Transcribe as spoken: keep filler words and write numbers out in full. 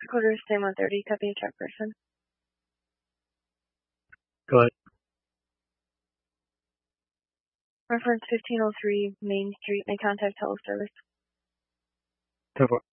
Dakota State one thirty, copy check person. Go ahead. Reference fifteen oh three Main Street, may contact teleservice. Go for it.